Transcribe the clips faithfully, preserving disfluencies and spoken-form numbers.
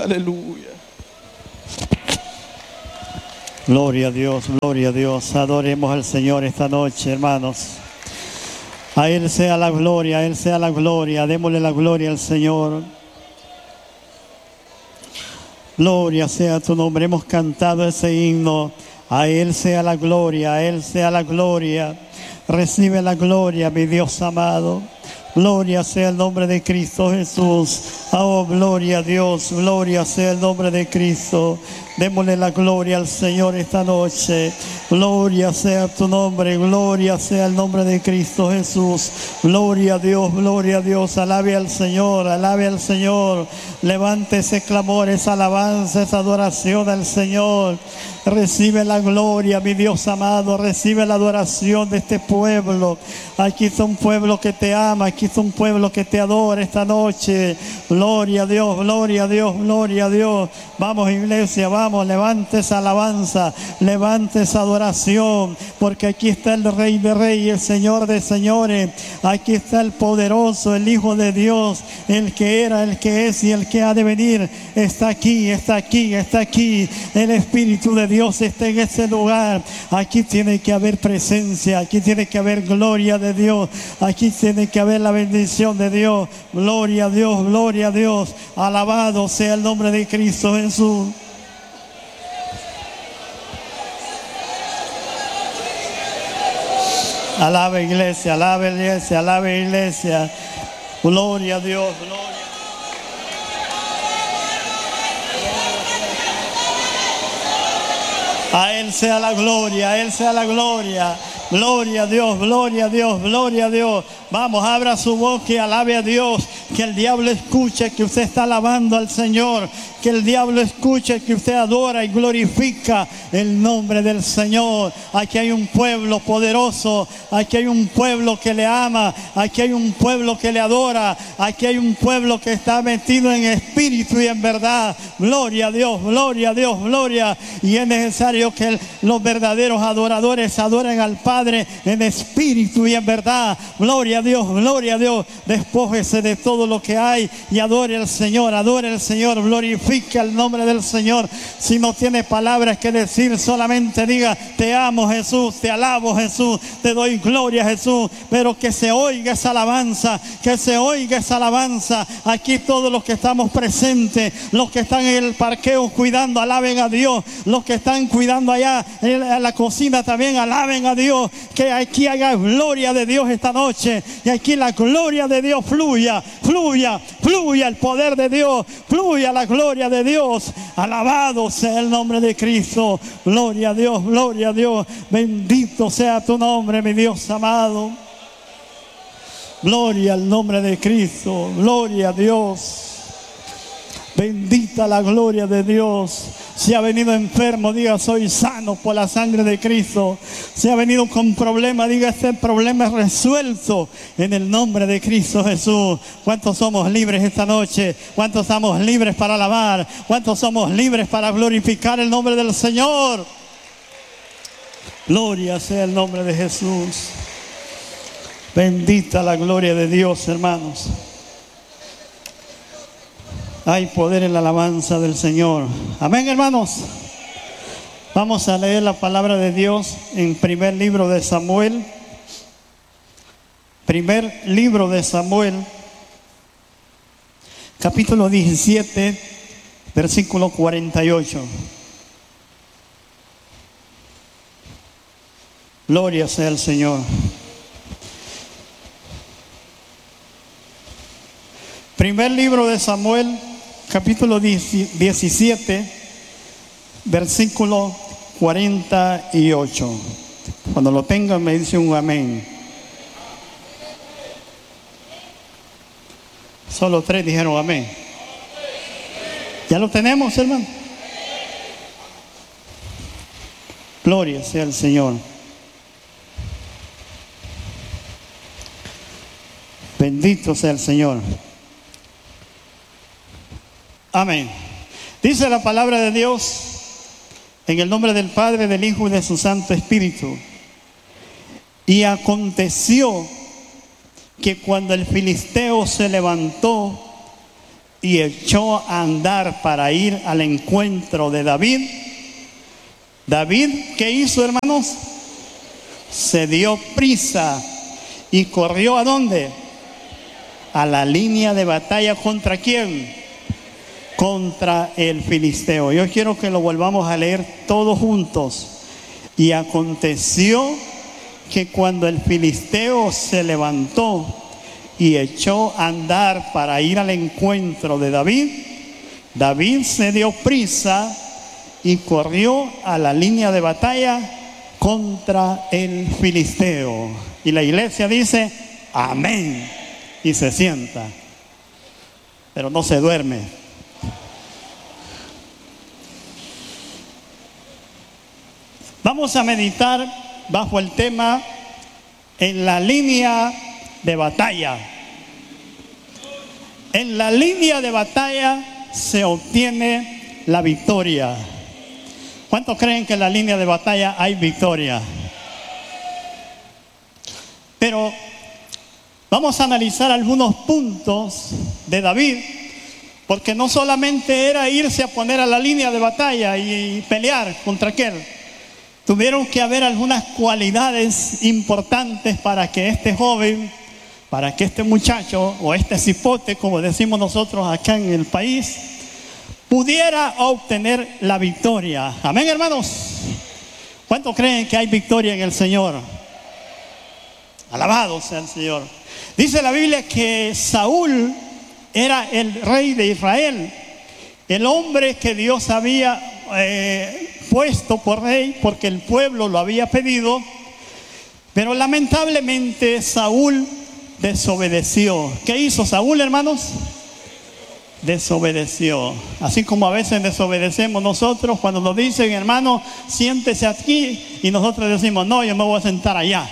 Aleluya. Gloria a Dios, gloria a Dios. Adoremos al Señor esta noche, hermanos. A Él sea la gloria, a Él sea la gloria. Démosle la gloria al Señor. Gloria sea tu nombre. Hemos cantado ese himno. A Él sea la gloria, a Él sea la gloria. Recibe la gloria, mi Dios amado. Gloria sea el nombre de Cristo Jesús. Oh, gloria a Dios, gloria sea el nombre de Cristo. Démosle la gloria al Señor esta noche. Gloria sea tu nombre, gloria sea el nombre de Cristo Jesús. Gloria a Dios, gloria a Dios. Alabe al Señor, alabe al Señor. Levante ese clamor, esa alabanza, esa adoración al Señor. Recibe la gloria, mi Dios amado. Recibe la adoración de este pueblo. Aquí está un pueblo que te ama. Aquí está un pueblo que te adora esta noche. Gloria a Dios, gloria a Dios, gloria a Dios. Vamos, iglesia, vamos, levante esa alabanza, levante esa adoración, porque aquí está el Rey de Reyes, el Señor de Señores. Aquí está el poderoso, el Hijo de Dios, el que era, el que es y el que ha de venir. Está aquí, está aquí, está aquí. El Espíritu de Dios está en este lugar. Aquí tiene que haber presencia, aquí tiene que haber gloria de Dios, aquí tiene que haber la bendición de Dios. Gloria a Dios, gloria a Dios. Alabado sea el nombre de Cristo Jesús. Alabe iglesia, alabe iglesia, alabe iglesia. Gloria a Dios, gloria. A Él sea la gloria, a Él sea la gloria. Gloria a Dios, gloria a Dios, gloria a Dios. Vamos, abra su boca y alabe a Dios. Que el diablo escuche que usted está alabando al Señor. Que el diablo escuche que usted adora y glorifica el nombre del Señor. Aquí hay un pueblo poderoso. Aquí hay un pueblo que le ama. Aquí hay un pueblo que le adora. Aquí hay un pueblo que está metido en espíritu y en verdad. Gloria a Dios, gloria a Dios, gloria. Y es necesario que los verdaderos adoradores adoren al Padre en espíritu y en verdad. Gloria a Dios, gloria a Dios. Despójese de todo lo que hay y adore al Señor, adore al Señor, glorifique el nombre del Señor. Si no tiene palabras que decir, solamente diga: te amo, Jesús, te alabo, Jesús, te doy gloria, Jesús. Pero que se oiga esa alabanza, que se oiga esa alabanza. Aquí todos los que estamos presentes, los que están en el parqueo cuidando, alaben a Dios. Los que están cuidando allá en la cocina también, alaben a Dios. Que aquí haya gloria de Dios esta noche. Y aquí la gloria de Dios fluya, fluya, fluya el poder de Dios, fluya la gloria de Dios. Alabado sea el nombre de Cristo. Gloria a Dios, gloria a Dios. Bendito sea tu nombre, mi Dios amado. Gloria al nombre de Cristo. Gloria a Dios. Bendita la gloria de Dios. Si ha venido enfermo, diga: soy sano por la sangre de Cristo. Si ha venido con problemas, diga: este problema es resuelto en el nombre de Cristo Jesús. ¿Cuántos somos libres esta noche? ¿Cuántos somos libres para alabar? ¿Cuántos somos libres para glorificar el nombre del Señor? Gloria sea el nombre de Jesús. Bendita la gloria de Dios, hermanos. Hay poder en la alabanza del Señor. Amén, hermanos. Vamos a leer la palabra de Dios en primer libro de Samuel. Primer libro de Samuel, capítulo diecisiete, versículo cuarenta y ocho. Gloria sea el Señor. Primer libro de Samuel, capítulo diecisiete, versículo cuarenta y ocho. Cuando lo tengan me dice un amén. Solo tres dijeron amén. ¿Ya lo tenemos, hermano? Gloria sea el Señor. Bendito sea el Señor. Amén. Dice la palabra de Dios en el nombre del Padre, del Hijo y de su Santo Espíritu. Y aconteció que cuando el filisteo se levantó y echó a andar para ir al encuentro de David. David, ¿qué hizo, hermanos? Se dio prisa y corrió ¿a dónde? A la línea de batalla. ¿Contra quién? Contra el filisteo. Yo quiero que lo volvamos a leer todos juntos. Y aconteció que cuando el filisteo se levantó y echó a andar para ir al encuentro de David, David se dio prisa y corrió a la línea de batalla contra el filisteo. Y la iglesia dice amén y se sienta, pero no se duerme. Vamos a meditar bajo el tema en la línea de batalla. En la línea de batalla se obtiene la victoria. ¿Cuántos creen que en la línea de batalla hay victoria? Pero vamos a analizar algunos puntos de David, porque no solamente era irse a poner a la línea de batalla y pelear contra aquel. Tuvieron que haber algunas cualidades importantes para que este joven, para que este muchacho o este cipote, como decimos nosotros acá en el país, pudiera obtener la victoria. Amén, hermanos. ¿Cuántos creen que hay victoria en el Señor? Alabado sea el Señor. Dice la Biblia que Saúl era el rey de Israel, el hombre que Dios había eh, puesto por rey porque el pueblo lo había pedido. Pero lamentablemente Saúl desobedeció. ¿Qué hizo Saúl, hermanos? Desobedeció. Así como a veces desobedecemos nosotros cuando nos dicen, hermano, siéntese aquí, y nosotros decimos, no, yo me voy a sentar allá.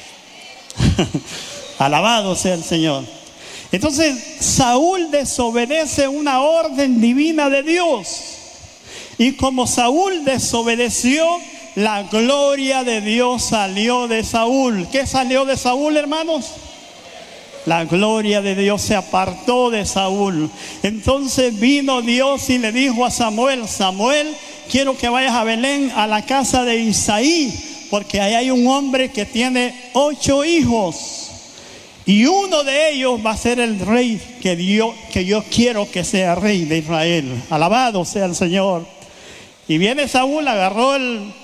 Alabado sea el Señor. Entonces Saúl desobedece una orden divina de Dios. Y como Saúl desobedeció, la gloria de Dios salió de Saúl. ¿Qué salió de Saúl, hermanos? La gloria de Dios se apartó de Saúl. Entonces vino Dios y le dijo a Samuel, Samuel, quiero que vayas a Belén, a la casa de Isaí, porque ahí hay un hombre que tiene ocho hijos. Y uno de ellos va a ser el rey que, Dios, que yo quiero que sea rey de Israel. Alabado sea el Señor. Y viene Saúl, agarró el,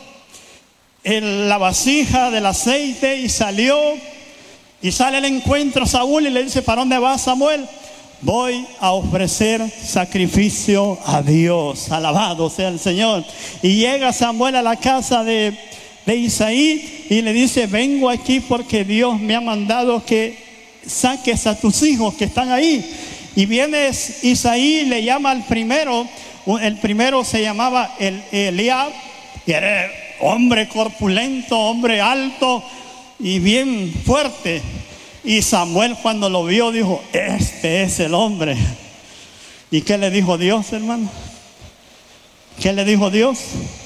el, la vasija del aceite y salió. Y sale al encuentro Saúl y le dice, ¿para dónde vas, Samuel? Voy a ofrecer sacrificio a Dios. Alabado sea el Señor. Y llega Samuel a la casa de, de Isaí y le dice, vengo aquí porque Dios me ha mandado que saques a tus hijos que están ahí. Y viene Isaí y le llama al primero. El primero se llamaba el Eliab, y era hombre corpulento, hombre alto y bien fuerte. Y Samuel, cuando lo vio, dijo, este es el hombre. ¿Y qué le dijo Dios, hermano? ¿Qué le dijo Dios?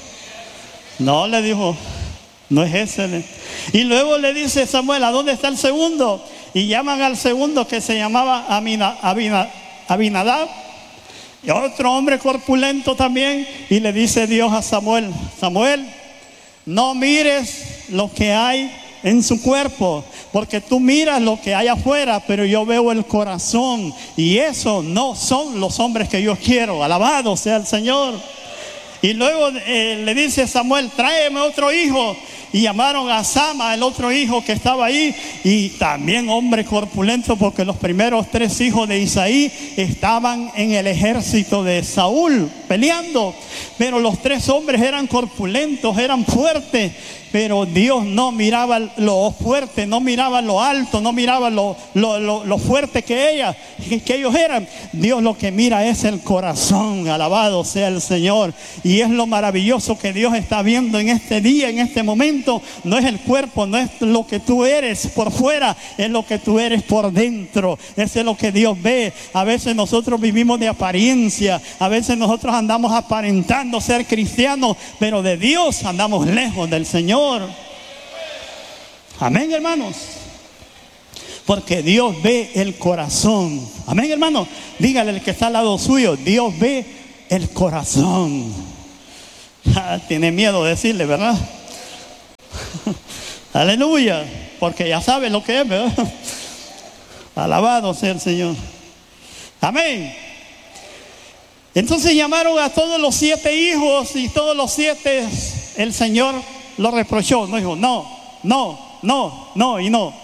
No, le dijo, no es ese. Y luego le dice Samuel, ¿a dónde está el segundo? Y llaman al segundo, que se llamaba Amina, Abina, Abinadab, y otro hombre corpulento también. Y le dice Dios a Samuel, Samuel, no mires lo que hay en su cuerpo, porque tú miras lo que hay afuera, pero yo veo el corazón, y eso no son los hombres que yo quiero. Alabado sea el Señor. Y luego eh, le dice Samuel, tráeme otro hijo. Y llamaron a Sama, el otro hijo que estaba ahí, y también hombre corpulento, porque los primeros tres hijos de Isaí estaban en el ejército de Saúl peleando. Pero los tres hombres eran corpulentos, eran fuertes. Pero Dios no miraba lo fuerte, no miraba lo alto, no miraba lo, lo, lo, lo fuerte que, ella, que ellos eran. Dios lo que mira es el corazón. Alabado sea el Señor. Y es lo maravilloso que Dios está viendo en este día, en este momento. No es el cuerpo, no es lo que tú eres por fuera, es lo que tú eres por dentro. Eso es lo que Dios ve. A veces nosotros vivimos de apariencia, a veces nosotros andamos aparentando ser cristianos, pero de Dios andamos lejos del Señor. Amén, hermanos. Porque Dios ve el corazón. Amén, hermano. Dígale al que está al lado suyo, Dios ve el corazón. Ah, tiene miedo de decirle, ¿verdad? Aleluya. Porque ya sabe lo que es, ¿verdad? Alabado sea el Señor. Amén. Entonces llamaron a todos los siete hijos y todos los siete el Señor lo reprochó. No dijo, no, no, no, no y no.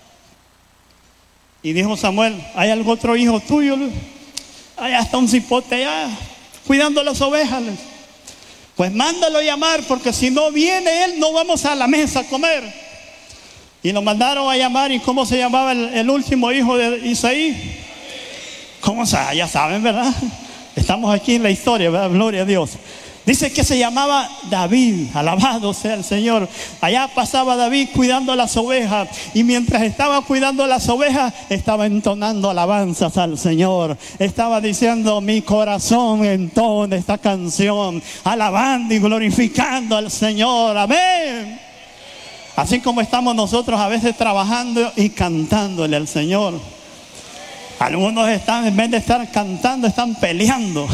Y dijo Samuel, ¿hay algún otro hijo tuyo? Allá está un cipote allá cuidando las ovejas. Pues mándalo a llamar, porque si no viene él no vamos a la mesa a comer. Y lo mandaron a llamar. ¿Y cómo se llamaba el, el último hijo de Isaí? ¿Cómo se? Ya saben, ¿verdad? Estamos aquí en la historia, ¿verdad? Gloria a Dios. Dice que se llamaba David. Alabado sea el Señor. Allá pasaba David cuidando las ovejas. Y mientras estaba cuidando las ovejas, estaba entonando alabanzas al Señor. Estaba diciendo, mi corazón entona esta canción, alabando y glorificando al Señor. Amén. Así como estamos nosotros a veces trabajando y cantándole al Señor. Algunos están, en vez de estar cantando, están peleando.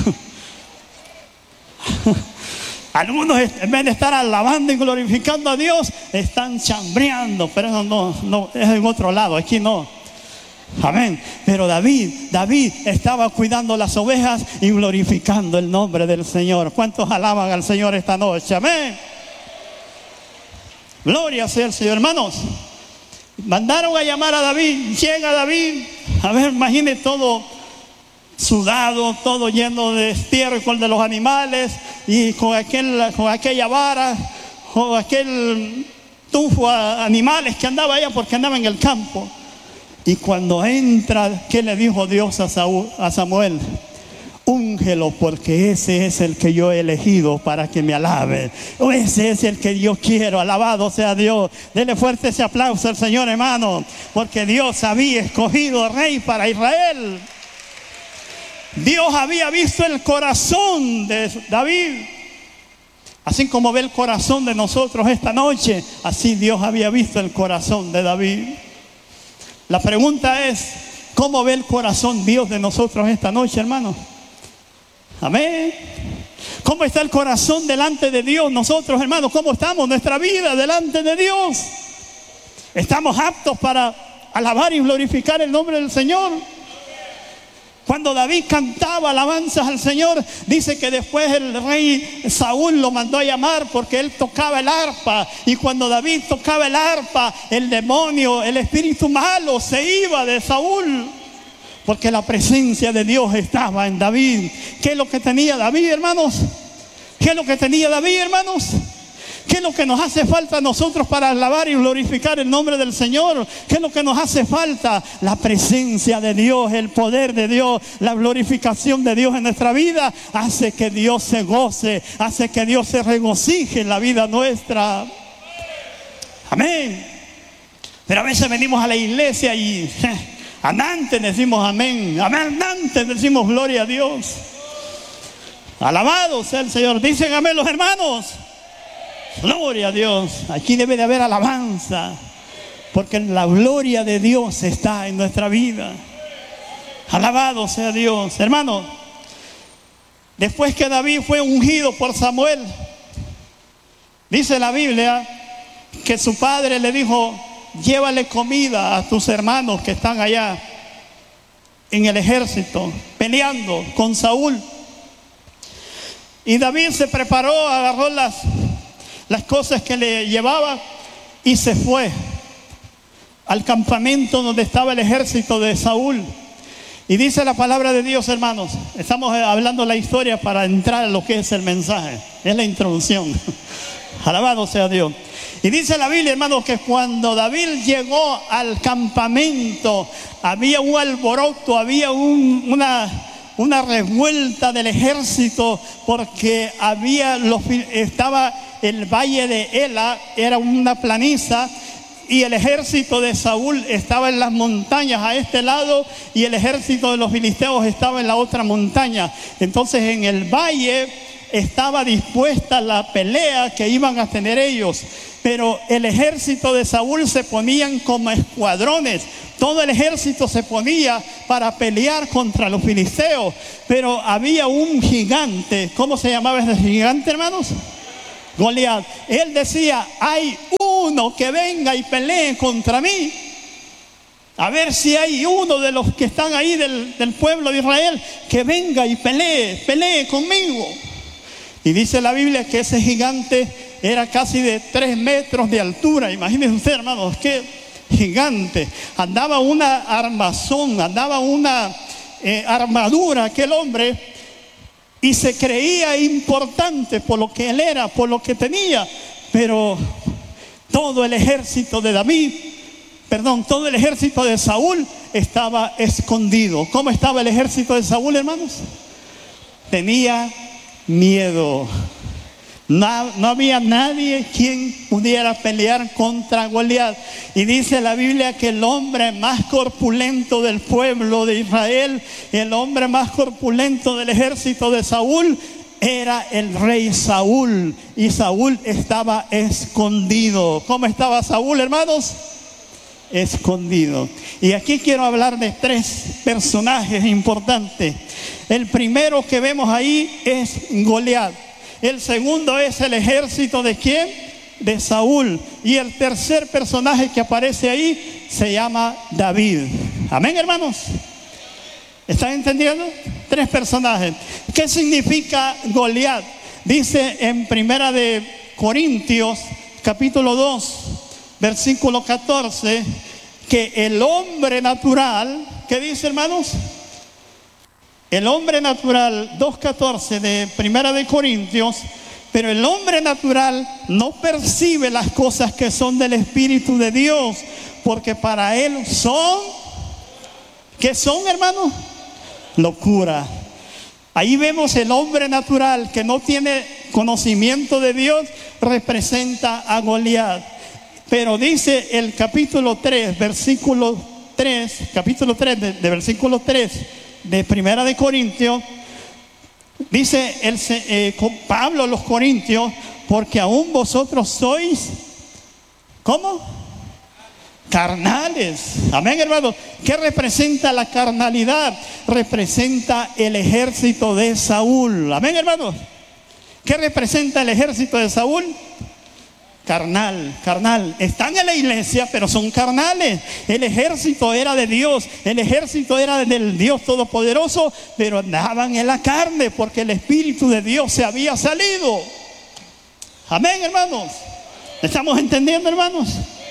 Algunos, en vez de estar alabando y glorificando a Dios, están chambreando. Pero eso no, no, es en otro lado, aquí no. Amén. Pero David, David estaba cuidando las ovejas y glorificando el nombre del Señor. ¿Cuántos alaban al Señor esta noche? Amén. Gloria sea el Señor. Hermanos, mandaron a llamar a David. Llega David. A ver, imagine todo sudado, todo lleno de estiércol de los animales, y con, aquel, con aquella vara, con aquel tufo a animales que andaba allá porque andaba en el campo. Y cuando entra, ¿qué le dijo Dios a, Saúl, a Samuel? Úngelo, porque ese es el que yo he elegido para que me alabe. O ese es el que yo quiero. Alabado sea Dios. Dele fuerte ese aplauso al Señor, hermano, porque Dios había escogido rey para Israel. Dios había visto el corazón de David. Así como ve el corazón de nosotros esta noche, así Dios había visto el corazón de David. La pregunta es, ¿cómo ve el corazón Dios de nosotros esta noche, hermano? Amén. ¿Cómo está el corazón delante de Dios nosotros, hermanos? ¿Cómo estamos nuestra vida delante de Dios? ¿Estamos aptos para alabar y glorificar el nombre del Señor? Cuando David cantaba alabanzas al Señor, dice que después el rey Saúl lo mandó a llamar porque él tocaba el arpa. Y cuando David tocaba el arpa, el demonio, el espíritu malo se iba de Saúl, porque la presencia de Dios estaba en David. ¿Qué es lo que tenía David, hermanos? ¿Qué es lo que tenía David, hermanos? ¿Qué es lo que nos hace falta a nosotros para alabar y glorificar el nombre del Señor? ¿Qué es lo que nos hace falta? La presencia de Dios, el poder de Dios, la glorificación de Dios en nuestra vida hace que Dios se goce, hace que Dios se regocije en la vida nuestra. Amén. Pero a veces venimos a la iglesia y andante decimos amén, amén, andante decimos gloria a Dios. Alabado sea el Señor. Dicen amén los hermanos. Gloria a Dios. Aquí debe de haber alabanza, porque la gloria de Dios está en nuestra vida. Alabado sea Dios. Hermano, después que David fue ungido por Samuel, dice la Biblia que su padre le dijo: llévale comida a tus hermanos que están allá en el ejército peleando con Saúl. Y David se preparó, agarró las las cosas que le llevaba y se fue al campamento donde estaba el ejército de Saúl. Y dice la palabra de Dios, hermanos, estamos hablando la historia para entrar a lo que es el mensaje, es la introducción. Alabado sea Dios. Y dice la Biblia, hermanos, que cuando David llegó al campamento había un alboroto, había un, una una revuelta del ejército, porque había los, estaba el valle de Ela, era una planiza, y el ejército de Saúl estaba en las montañas a este lado, y el ejército de los filisteos estaba en la otra montaña. Entonces en el valle estaba dispuesta la pelea que iban a tener ellos. pero el ejército de Saúl se ponían como escuadrones. Todo el ejército se ponía para pelear contra los filisteos, pero había un gigante. ¿Cómo se llamaba ese gigante, hermanos? Goliat. Él decía, hay uno que venga y pelee contra mí. A ver si hay uno de los que están ahí del, del pueblo de Israel que venga y pelee, pelee conmigo. Y dice la Biblia que ese gigante era casi de tres metros de altura. Imagínense usted, hermanos, qué gigante. Andaba una armazón, andaba una eh, armadura aquel hombre, y se creía importante por lo que él era, por lo que tenía. Pero todo el ejército de David, perdón, todo el ejército de Saúl estaba escondido. ¿Cómo estaba el ejército de Saúl, hermanos? Tenía miedo. No, no había nadie quien pudiera pelear contra Goliat. Y dice la Biblia que el hombre más corpulento del pueblo de Israel, el hombre más corpulento del ejército de Saúl, era el rey Saúl. Y Saúl estaba escondido. ¿Cómo estaba Saúl, hermanos? Escondido. Y aquí quiero hablar de tres personajes importantes. El primero que vemos ahí es Goliat. El segundo es el ejército de ¿quién? De Saúl. Y el tercer personaje que aparece ahí se llama David. Amén, hermanos. ¿Están entendiendo? Tres personajes. ¿Qué significa Goliat? Dice en Primera de Corintios, capítulo dos, versículo catorce, que el hombre natural, ¿qué dice, hermanos? El hombre natural, dos catorce de Primera de Corintios, pero el hombre natural no percibe las cosas que son del Espíritu de Dios, porque para él son, ¿qué son, hermanos? Locura. Ahí vemos el hombre natural que no tiene conocimiento de Dios, representa a Goliat. Pero dice el capítulo tres, versículo tres, capítulo tres de, de versículo tres de Primera de Corintios, dice el, eh, Pablo a los Corintios, porque aún vosotros sois, ¿cómo? Carnales. Amén, hermanos. ¿Qué representa la carnalidad? Representa el ejército de Saúl. Amén, hermanos. ¿Qué representa el ejército de Saúl? Carnal, carnal. Están en la iglesia, pero son carnales. El ejército era de Dios, el ejército era del Dios Todopoderoso, pero andaban en la carne porque el Espíritu de Dios se había salido. Amén, hermanos. ¿Estamos entendiendo, hermanos?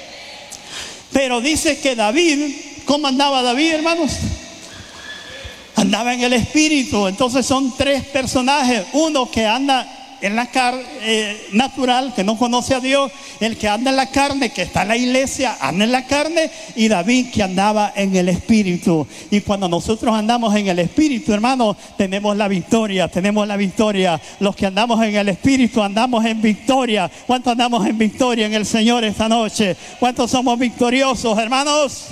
Pero dice que David, ¿cómo andaba David, hermanos? Andaba en el Espíritu. Entonces son tres personajes. Uno que anda en la carne eh, natural, que no conoce a Dios. El que anda en la carne, que está en la iglesia, anda en la carne. Y David, que andaba en el Espíritu. Y cuando nosotros andamos en el Espíritu, hermanos, tenemos la victoria, tenemos la victoria. Los que andamos en el Espíritu andamos en victoria. ¿Cuántos andamos en victoria en el Señor esta noche? ¿Cuántos somos victoriosos, hermanos?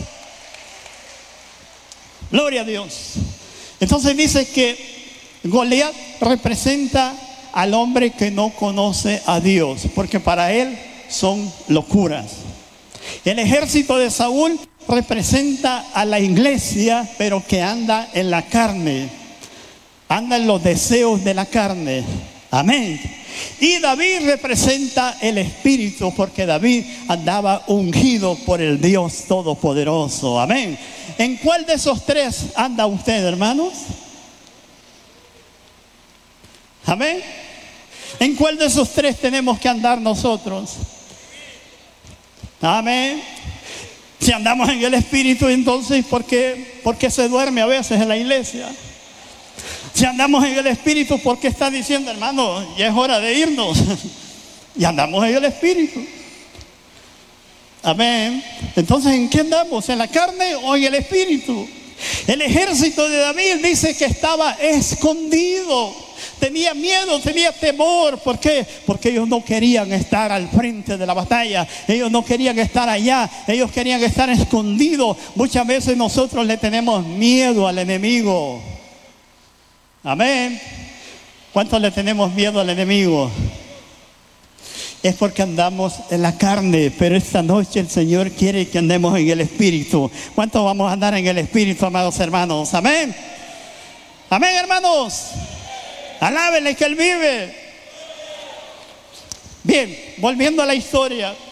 Gloria a Dios. Entonces dice que Goliat representa al hombre que no conoce a Dios, porque para él son locuras. El ejército de Saúl representa a la iglesia, pero que anda en la carne, anda en los deseos de la carne. Amén. Y David representa el Espíritu, porque David andaba ungido por el Dios Todopoderoso. Amén. ¿En cuál de esos tres anda usted, hermanos? Amén. ¿En cuál de esos tres tenemos que andar nosotros? Amén. Si andamos en el Espíritu, entonces ¿por qué, por qué se duerme a veces en la iglesia? Si andamos en el Espíritu, ¿por qué está diciendo, hermano, ya es hora de irnos? Y andamos en el Espíritu. Amén. Entonces, ¿en qué andamos? ¿En la carne o en el Espíritu? El ejército de David dice que estaba escondido. Tenía miedo, tenía temor. ¿Por qué? Porque ellos no querían estar al frente de la batalla. Ellos no querían estar allá. Ellos querían estar escondidos. Muchas veces nosotros le tenemos miedo al enemigo. Amén. ¿Cuántos le tenemos miedo al enemigo? es porque andamos en la carne, pero esta noche el Señor quiere que andemos en el Espíritu. ¿Cuántos vamos a andar en el Espíritu, amados hermanos? Amén. Amén, hermanos. Alábenle que Él vive. Bien, volviendo a la historia.